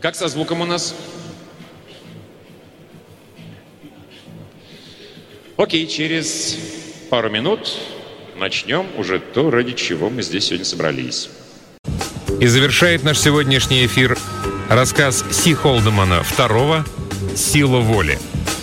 Как со звуком у нас? Окей, через пару минут начнем уже то, ради чего мы здесь сегодня собрались. И завершает наш сегодняшний эфир рассказ Си Холдемана II «Сила воли».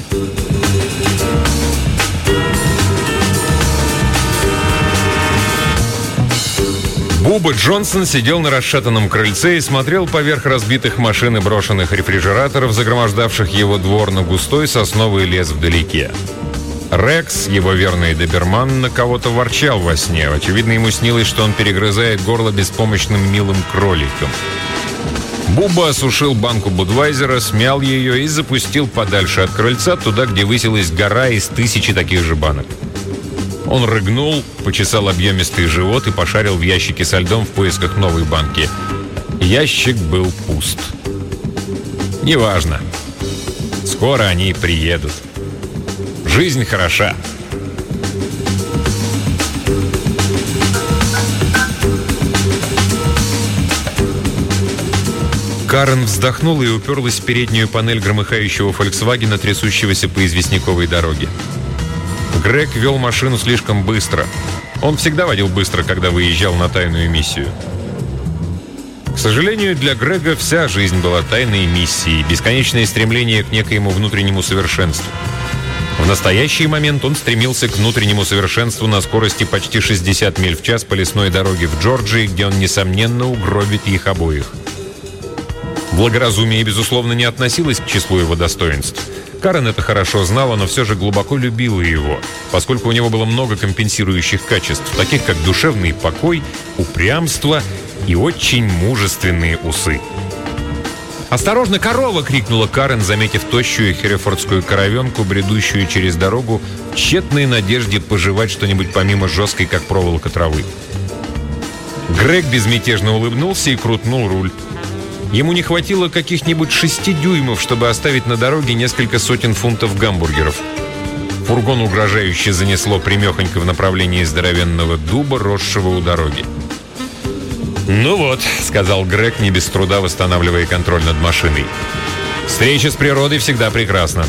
Буба Джонсон сидел на расшатанном крыльце и смотрел поверх разбитых машин и брошенных рефрижераторов, загромождавших его двор, на густой сосновый лес вдалеке. Рекс, его верный доберман, на кого-то ворчал во сне. Очевидно, ему снилось, что он перегрызает горло беспомощным милым кроликом. Буба осушил банку Будвайзера, смял ее и запустил подальше от крыльца, туда, где высилась гора из 1000 таких же банок. Он рыгнул, почесал объемистый живот и пошарил в ящике со льдом в поисках новой банки. Ящик был пуст. Неважно. Скоро они приедут. Жизнь хороша. Карен вздохнула и уперлась в переднюю панель громыхающего «Фольксвагена», трясущегося по известняковой дороге. Грег вел машину слишком быстро. Он всегда водил быстро, когда выезжал на тайную миссию. К сожалению, для Грега вся жизнь была тайной миссией, бесконечное стремление к некоему внутреннему совершенству. В настоящий момент он стремился к внутреннему совершенству на скорости почти 60 миль в час по лесной дороге в Джорджии, где он, несомненно, угробит их обоих. Благоразумие, безусловно, не относилось к числу его достоинств. Карен это хорошо знала, но все же глубоко любила его, поскольку у него было много компенсирующих качеств, таких как душевный покой, упрямство и очень мужественные усы. «Осторожно, корова!» — крикнула Карен, заметив тощую херефордскую коровенку, бредущую через дорогу в тщетной надежде пожевать что-нибудь помимо жесткой, как проволока, травы. Грег безмятежно улыбнулся и крутнул руль. Ему не хватило каких-нибудь 6 дюймов, чтобы оставить на дороге несколько сотен фунтов гамбургеров. Фургон угрожающе занесло прямехонько в направлении здоровенного дуба, росшего у дороги. «Ну вот», — сказал Грег, не без труда восстанавливая контроль над машиной. «Встреча с природой всегда прекрасна».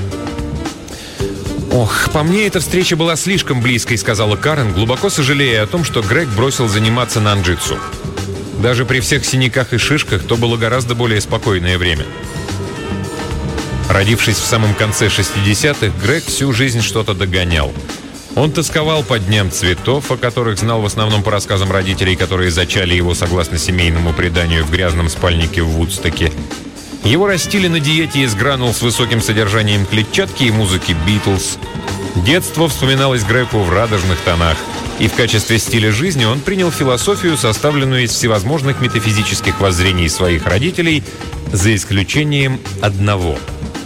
«Ох, по мне, эта встреча была слишком близкой», — сказала Карен, глубоко сожалея о том, что Грег бросил заниматься нанджитсу. Даже при всех синяках и шишках то было гораздо более спокойное время. Родившись в самом конце 60-х, Грег всю жизнь что-то догонял. Он тосковал по дням цветов, о которых знал в основном по рассказам родителей, которые зачали его, согласно семейному преданию, в грязном спальнике в Вудстоке. Его растили на диете из гранул с высоким содержанием клетчатки и музыки «Битлз». Детство вспоминалось Грегу в радужных тонах, и в качестве стиля жизни он принял философию, составленную из всевозможных метафизических воззрений своих родителей, за исключением одного.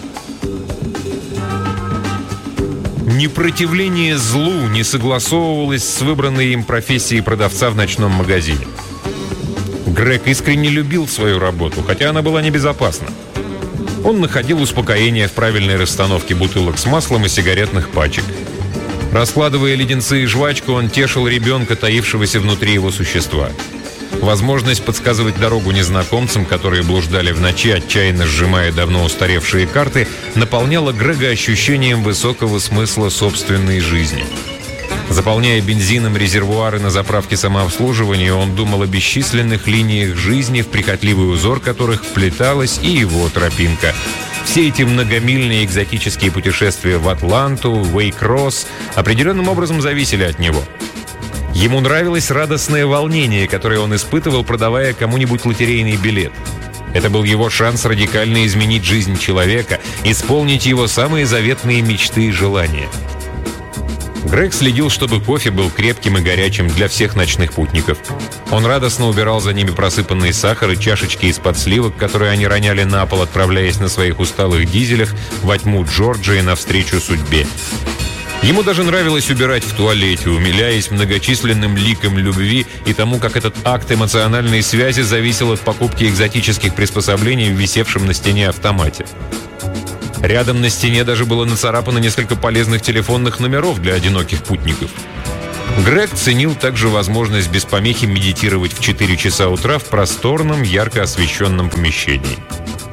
Непротивление злу не согласовывалось с выбранной им профессией продавца в ночном магазине. Грег искренне любил свою работу, хотя она была небезопасна. Он находил успокоение в правильной расстановке бутылок с маслом и сигаретных пачек. Раскладывая леденцы и жвачку, он тешил ребенка, таившегося внутри его существа. Возможность подсказывать дорогу незнакомцам, которые блуждали в ночи, отчаянно сжимая давно устаревшие карты, наполняла Грега ощущением высокого смысла собственной жизни. Заполняя бензином резервуары на заправке самообслуживания, он думал о бесчисленных линиях жизни, в прихотливый узор которых вплеталась и его тропинка. Все эти многомильные экзотические путешествия в Атланту, Уэйкросс определенным образом зависели от него. Ему нравилось радостное волнение, которое он испытывал, продавая кому-нибудь лотерейный билет. Это был его шанс радикально изменить жизнь человека, исполнить его самые заветные мечты и желания. Грег следил, чтобы кофе был крепким и горячим для всех ночных путников. Он радостно убирал за ними просыпанный сахар и чашечки из-под сливок, которые они роняли на пол, отправляясь на своих усталых дизелях во тьму Джорджии навстречу судьбе. Ему даже нравилось убирать в туалете, умиляясь многочисленным ликам любви и тому, как этот акт эмоциональной связи зависел от покупки экзотических приспособлений в висевшем на стене автомате. Рядом на стене даже было нацарапано несколько полезных телефонных номеров для одиноких путников. Грег ценил также возможность без помехи медитировать в 4 часа утра в просторном, ярко освещенном помещении.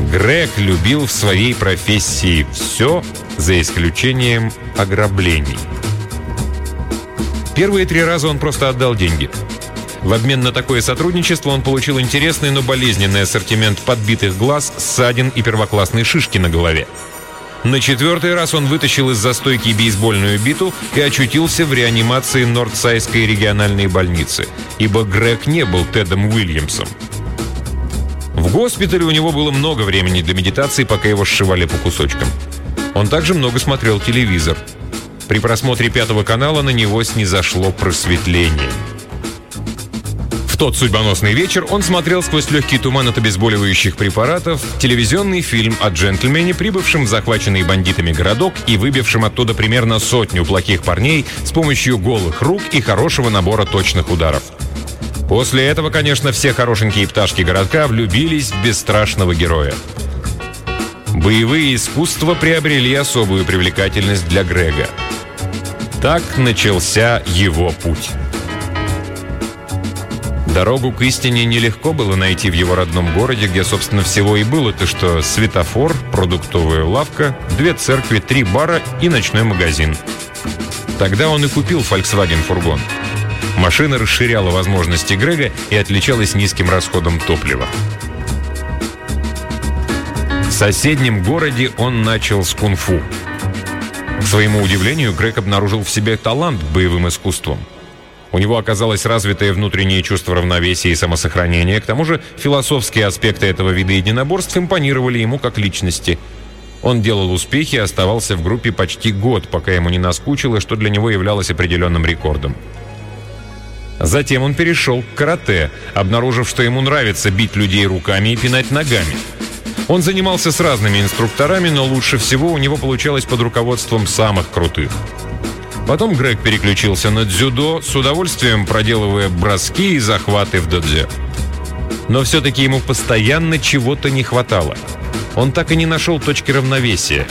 Грег любил в своей профессии все, за исключением ограблений. Первые 3 раза он просто отдал деньги. В обмен на такое сотрудничество он получил интересный, но болезненный ассортимент подбитых глаз, ссадин и первоклассной шишки на голове. На 4-й раз он вытащил из застойки бейсбольную биту и очутился в реанимации Нордсайдской региональной больницы, ибо Грег не был Тедом Уильямсом. В госпитале у него было много времени для медитации, пока его сшивали по кусочкам. Он также много смотрел телевизор. При просмотре 5-го канала на него снизошло просветление. В тот судьбоносный вечер он смотрел сквозь легкий туман от обезболивающих препаратов телевизионный фильм о джентльмене, прибывшем в захваченный бандитами городок и выбившем оттуда примерно 100 плохих парней с помощью голых рук и хорошего набора точных ударов. После этого, конечно, все хорошенькие пташки городка влюбились в бесстрашного героя. Боевые искусства приобрели особую привлекательность для Грега. Так начался его путь. Дорогу к истине нелегко было найти в его родном городе, где, собственно, всего и было-то, что светофор, продуктовая лавка, 2 церкви, 3 бара и ночной магазин. Тогда он и купил Volkswagen-фургон. Машина расширяла возможности Грега и отличалась низким расходом топлива. В соседнем городе он начал с кунг-фу. К своему удивлению, Грег обнаружил в себе талант к боевым искусствам. У него оказалось развитое внутреннее чувство равновесия и самосохранения. К тому же философские аспекты этого вида единоборств импонировали ему как личности. Он делал успехи и оставался в группе почти год, пока ему не наскучило, что для него являлось определенным рекордом. Затем он перешел к карате, обнаружив, что ему нравится бить людей руками и пинать ногами. Он занимался с разными инструкторами, но лучше всего у него получалось под руководством самых крутых. Потом Грег переключился на дзюдо, с удовольствием проделывая броски и захваты в додзе. Но все-таки ему постоянно чего-то не хватало. Он так и не нашел точки равновесия.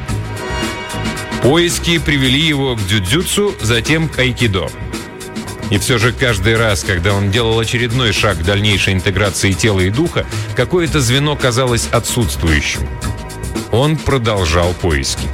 Поиски привели его к дзюдзюцу, затем к айкидо. И все же каждый раз, когда он делал очередной шаг к дальнейшей интеграции тела и духа, какое-то звено казалось отсутствующим. Он продолжал поиски.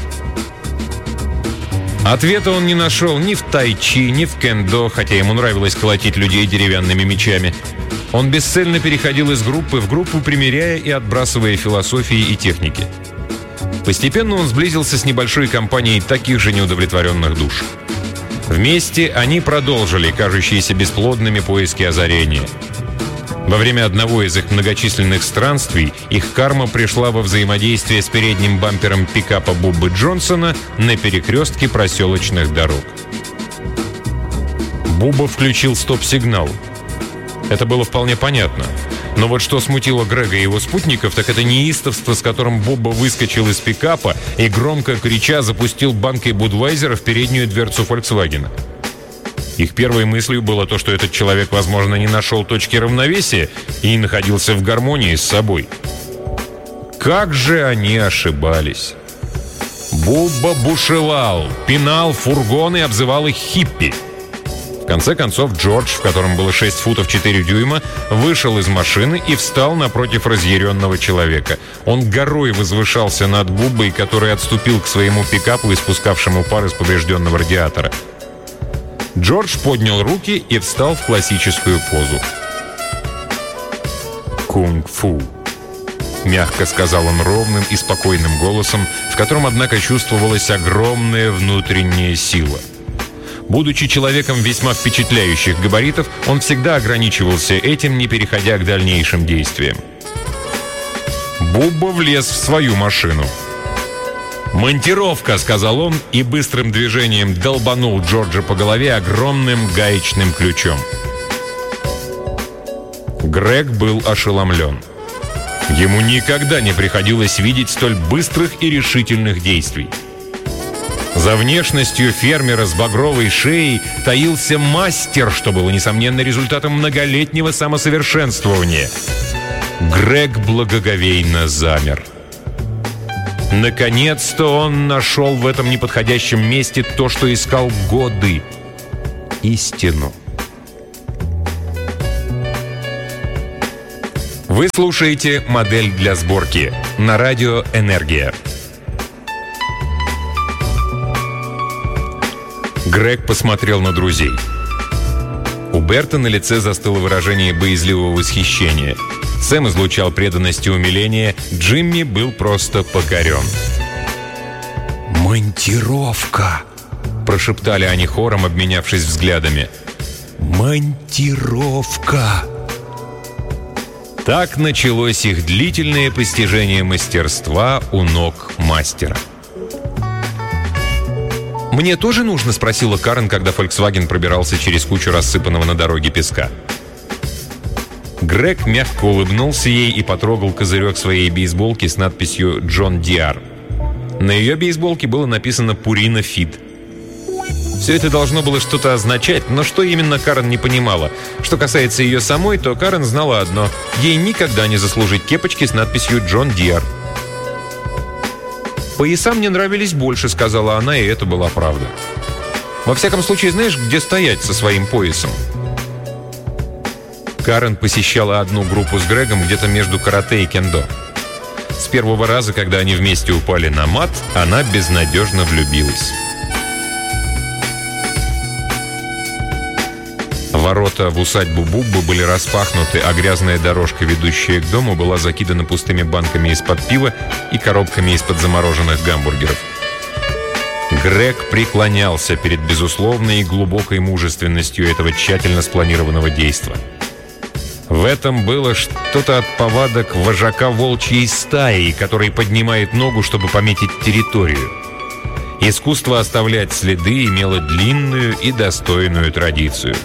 Ответа он не нашел ни в тайчи, ни в кендо, хотя ему нравилось колотить людей деревянными мечами. Он бесцельно переходил из группы в группу, примеряя и отбрасывая философии и техники. Постепенно он сблизился с небольшой компанией таких же неудовлетворенных душ. Вместе они продолжили кажущиеся бесплодными поиски озарения. Во время одного из их многочисленных странствий их карма пришла во взаимодействие с передним бампером пикапа Буббы Джонсона на перекрестке проселочных дорог. Бубба включил стоп-сигнал. Это было вполне понятно. Но вот что смутило Грега и его спутников, так это неистовство, с которым Бубба выскочил из пикапа и, громко крича, запустил банкой Будвайзера в переднюю дверцу Фольксвагена. Их первой мыслью было то, что этот человек, возможно, не нашел точки равновесия и не находился в гармонии с собой. Как же они ошибались! Бубба бушевал, пинал фургон и обзывал их хиппи. В конце концов, Джордж, в котором было 6 футов 4 дюйма, вышел из машины и встал напротив разъяренного человека. Он горой возвышался над Буббой, который отступил к своему пикапу, испускавшему пар из поврежденного радиатора. Джордж поднял руки и встал в классическую позу. «Кунг-фу», — мягко сказал он ровным и спокойным голосом, в котором, однако, чувствовалась огромная внутренняя сила. Будучи человеком весьма впечатляющих габаритов, он всегда ограничивался этим, не переходя к дальнейшим действиям. Бубба влез в свою машину. «Монтировка», — сказал он и быстрым движением долбанул Джорджа по голове огромным гаечным ключом. Грег был ошеломлен. Ему никогда не приходилось видеть столь быстрых и решительных действий. За внешностью фермера с багровой шеей таился мастер, что было, несомненно, результатом многолетнего самосовершенствования. Грег благоговейно замер. Наконец-то он нашел в этом неподходящем месте то, что искал годы — истину. Вы слушаете «Модель для сборки» на радио «Энергия». Грег посмотрел на друзей. У Берта на лице застыло выражение боязливого восхищения. Сэм излучал преданность и умиление, Джимми был просто покорен. «Монтировка!» – прошептали они хором, обменявшись взглядами. «Монтировка!» Так началось их длительное постижение мастерства у ног мастера. «Мне тоже нужно?» – спросила Карен, когда Volkswagen пробирался через кучу рассыпанного на дороге песка. Грег мягко улыбнулся ей и потрогал козырек своей бейсболки с надписью «Джон Диар». На ее бейсболке было написано «Пурина Фит». Все это должно было что-то означать, но что именно, Карен не понимала. Что касается ее самой, то Карен знала одно – ей никогда не заслужить кепочки с надписью «Джон Диар». «Пояса мне нравились больше», — сказала она, и это была правда. «Во всяком случае, знаешь, где стоять со своим поясом?» Карен посещала одну группу с Грегом где-то между карате и кендо. С первого раза, когда они вместе упали на мат, она безнадежно влюбилась. Ворота в усадьбу Буббы были распахнуты, а грязная дорожка, ведущая к дому, была закидана пустыми банками из-под пива и коробками из-под замороженных гамбургеров. Грег преклонялся перед безусловной и глубокой мужественностью этого тщательно спланированного действа. В этом было что-то от повадок вожака волчьей стаи, который поднимает ногу, чтобы пометить территорию. Искусство оставлять следы имело длинную и достойную традицию.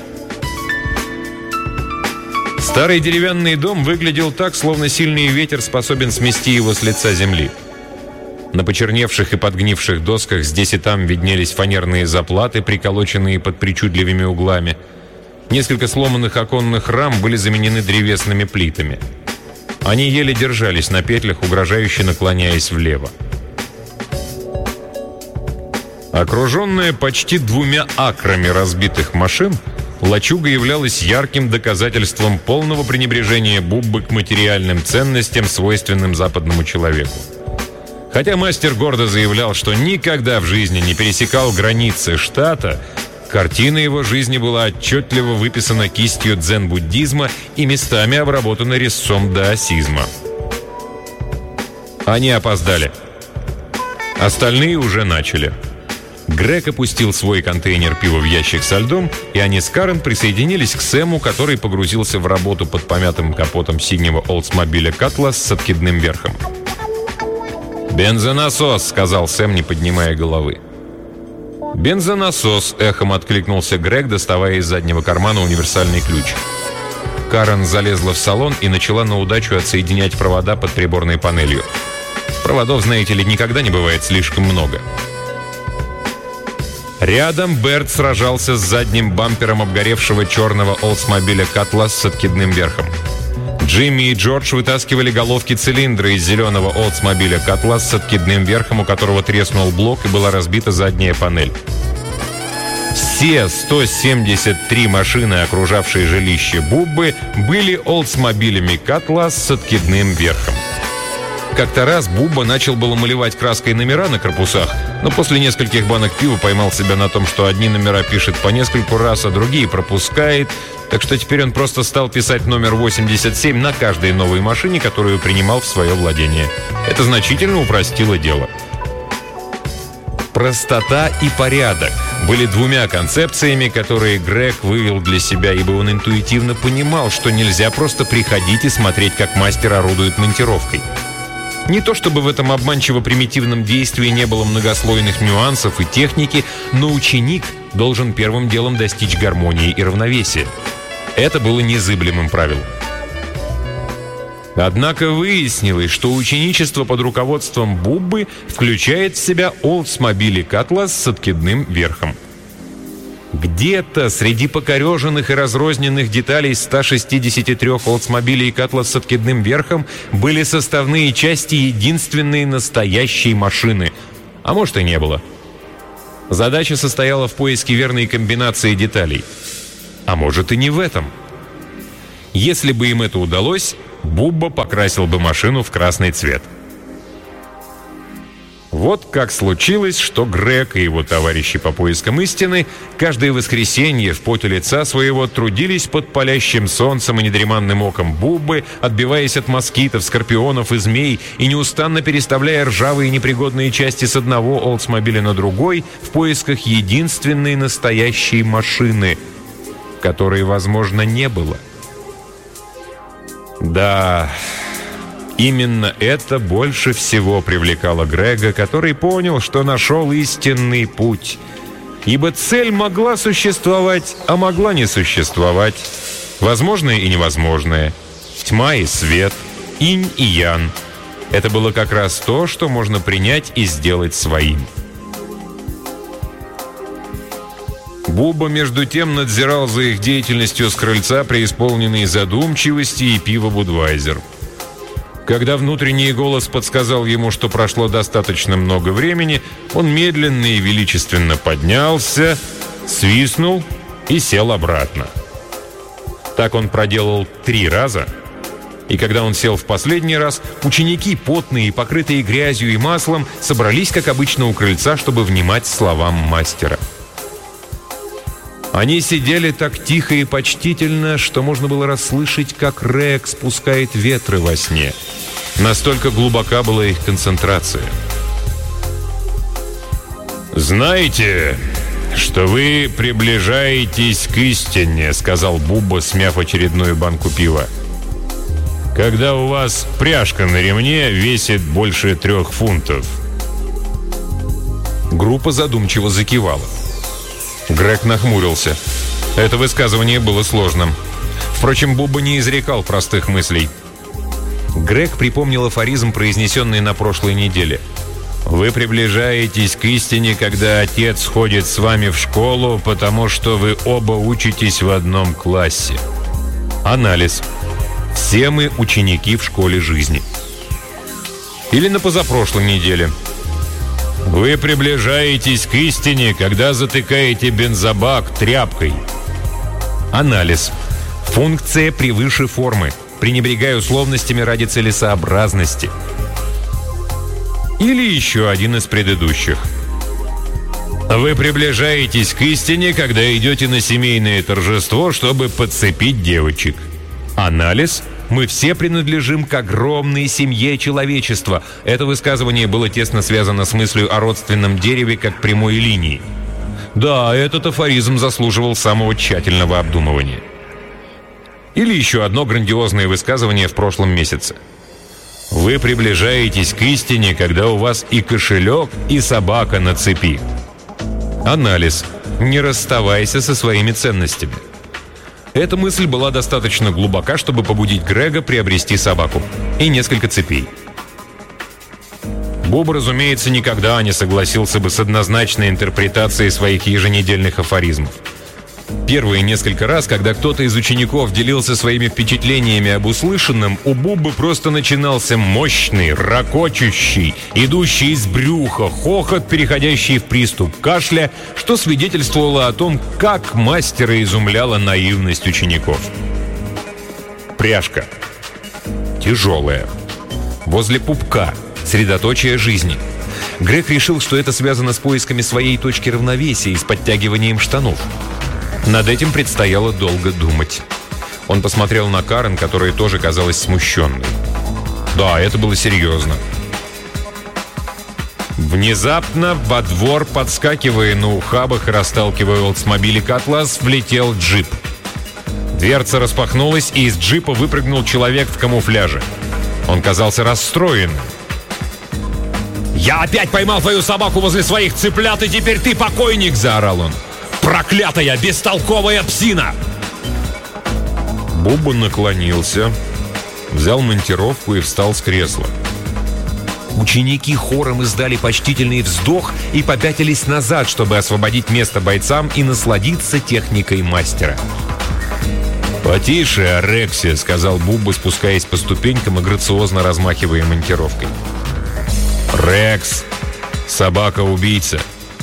Старый деревянный дом выглядел так, словно сильный ветер способен смести его с лица земли. На почерневших и подгнивших досках здесь и там виднелись фанерные заплаты, приколоченные под причудливыми углами. Несколько сломанных оконных рам были заменены древесными плитами. Они еле держались на петлях, угрожающе наклоняясь влево. Окруженная почти 2 акрами разбитых машин, лачуга являлась ярким доказательством полного пренебрежения Буббы к материальным ценностям, свойственным западному человеку. Хотя мастер гордо заявлял, что никогда в жизни не пересекал границы штата, картина его жизни была отчетливо выписана кистью дзен-буддизма и местами обработана резцом даосизма. Они опоздали. Остальные уже начали. Грег опустил свой контейнер пива в ящик со льдом, и они с Карен присоединились к Сэму, который погрузился в работу под помятым капотом синего Oldsmobile Cutlass с откидным верхом. «Бензонасос», — сказал Сэм, не поднимая головы. «Бензонасос», — эхом откликнулся Грег, доставая из заднего кармана универсальный ключ. Карен залезла в салон и начала на удачу отсоединять провода под приборной панелью. Проводов, знаете ли, никогда не бывает слишком много. Рядом Берт сражался с задним бампером обгоревшего черного Oldsmobile Cutlass с откидным верхом. Джимми и Джордж вытаскивали головки цилиндра из зеленого Oldsmobile Cutlass с откидным верхом, у которого треснул блок и была разбита задняя панель. Все 173 машины, окружавшие жилище Буббы, были Oldsmobile'ами Cutlass с откидным верхом. Как-то раз Бубба начал было малевать краской номера на корпусах, но после нескольких банок пива поймал себя на том, что одни номера пишет по нескольку раз, а другие пропускает, так что теперь он просто стал писать номер 87 на каждой новой машине, которую принимал в свое владение. Это значительно упростило дело. Простота и порядок были 2 концепциями, которые Грег вывел для себя, ибо он интуитивно понимал, что нельзя просто приходить и смотреть, как мастер орудует монтировкой. Не то чтобы в этом обманчиво-примитивном действии не было многослойных нюансов и техники, но ученик должен первым делом достичь гармонии и равновесия. Это было незыблемым правилом. Однако выяснилось, что ученичество под руководством Буббы включает в себя Oldsmobile Cutlass с откидным верхом. Где-то среди покореженных и разрозненных деталей 163 Oldsmobile Cutlass с откидным верхом были составные части единственной настоящей машины. А может, и не было. Задача состояла в поиске верной комбинации деталей. А может, и не в этом. Если бы им это удалось, Бубба покрасил бы машину в красный цвет. Вот как случилось, что Грег и его товарищи по поискам истины каждое воскресенье в поте лица своего трудились под палящим солнцем и недреманным оком Буббы, отбиваясь от москитов, скорпионов и змей и неустанно переставляя ржавые непригодные части с одного Олдсмобиля на другой в поисках единственной настоящей машины, которой, возможно, не было. Да... Именно это больше всего привлекало Грега, который понял, что нашел истинный путь. Ибо цель могла существовать, а могла не существовать. Возможное и невозможное. Тьма и свет. Инь и ян. Это было как раз то, что можно принять и сделать своим. Бубба, между тем, надзирал за их деятельностью с крыльца, преисполненной задумчивости и пива «Будвайзер». Когда внутренний голос подсказал ему, что прошло достаточно много времени, он медленно и величественно поднялся, свистнул и сел обратно. Так он проделал 3 раза, и когда он сел в последний раз, ученики, потные и покрытые грязью и маслом, собрались, как обычно, у крыльца, чтобы внимать словам мастера. Они сидели так тихо и почтительно, что можно было расслышать, как Рекс спускает ветры во сне. Настолько глубока была их концентрация. «Знаете, что вы приближаетесь к истине», — сказал Бубба, смяв очередную банку пива. «Когда у вас пряжка на ремне весит больше 3 фунтов». Группа задумчиво закивала. Грег нахмурился. Это высказывание было сложным. Впрочем, Бубба не изрекал простых мыслей. Грег припомнил афоризм, произнесенный на прошлой неделе. «Вы приближаетесь к истине, когда отец ходит с вами в школу, потому что вы оба учитесь в одном классе». Анализ. Все мы ученики в школе жизни. Или на позапрошлой неделе. «Вы приближаетесь к истине, когда затыкаете бензобак тряпкой». Анализ. Функция превыше формы. Пренебрегая условностями ради целесообразности. Или еще один из предыдущих. «Вы приближаетесь к истине, когда идете на семейное торжество, чтобы подцепить девочек». Анализ. Мы все принадлежим к огромной семье человечества. Это высказывание было тесно связано с мыслью о родственном дереве как прямой линии. Да, этот афоризм заслуживал самого тщательного обдумывания. Или еще одно грандиозное высказывание в прошлом месяце. Вы приближаетесь к истине, когда у вас и кошелек, и собака на цепи. Анализ. Не расставайся со своими ценностями. Эта мысль была достаточно глубока, чтобы побудить Грега приобрести собаку и несколько цепей. Бубба, разумеется, никогда не согласился бы с однозначной интерпретацией своих еженедельных афоризмов. Первые несколько раз, когда кто-то из учеников делился своими впечатлениями об услышанном, у Буббы просто начинался мощный, ракочущий, идущий из брюха хохот, переходящий в приступ кашля, что свидетельствовало о том, как мастера изумляла наивность учеников. Пряжка. Тяжелая. Возле пупка. Средоточие жизни. Грег решил, что это связано с поисками своей точки равновесия и с подтягиванием штанов. Над этим предстояло долго думать. Он посмотрел на Карен, которая тоже казалась смущенной. Да, это было серьезно. Внезапно во двор, подскакивая на ухабах и расталкивая Олдсмобилик «Атлас», влетел джип. Дверца распахнулась, и из джипа выпрыгнул человек в камуфляже. Он казался расстроенным. «Я опять поймал твою собаку возле своих цыплят, и теперь ты покойник!» — заорал он. «Проклятая, бестолковая псина!» Бубба наклонился, взял монтировку и встал с кресла. Ученики хором издали почтительный вздох и попятились назад, чтобы освободить место бойцам и насладиться техникой мастера. «Потише, Орексия», — сказал Бубба, спускаясь по ступенькам и грациозно размахивая монтировкой. «Рекс, собака-убийца».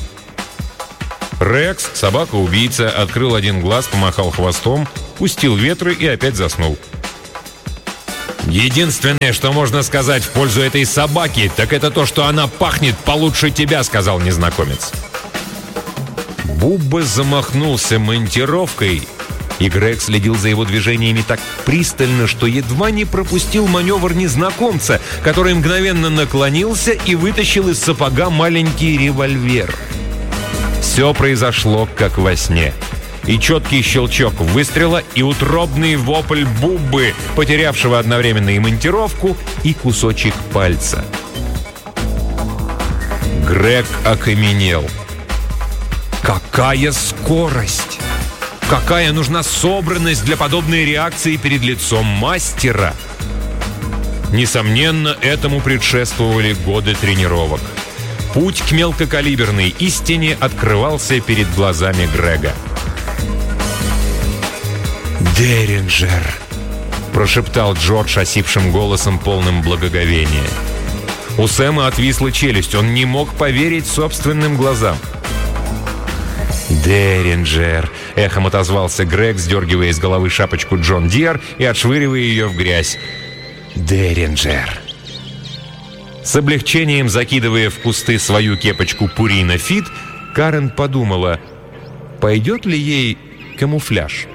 Рекс, собака-убийца, открыл один глаз, помахал хвостом, пустил ветры и опять заснул. «Единственное, что можно сказать в пользу этой собаки, так это то, что она пахнет получше тебя», — сказал незнакомец. Бубба замахнулся монтировкой, и Грег следил за его движениями так пристально, что едва не пропустил маневр незнакомца, который мгновенно наклонился и вытащил из сапога маленький револьвер. Все произошло как во сне. И четкий щелчок выстрела, и утробный вопль Буббы, потерявшего одновременно и монтировку, и кусочек пальца. Грег окаменел. Какая скорость! Какая нужна собранность для подобной реакции перед лицом мастера! Несомненно, этому предшествовали годы тренировок. Путь к мелкокалиберной истине открывался перед глазами Грега. «Деринджер!» — прошептал Джордж осипшим голосом, полным благоговения. У Сэма отвисла челюсть, он не мог поверить собственным глазам. «Деринджер!» — эхом отозвался Грег, сдергивая из головы шапочку Джон Диар и отшвыривая ее в грязь. «Деринджер!» С облегчением закидывая в кусты свою кепочку Пурина Фит, Карен подумала, пойдет ли ей камуфляж.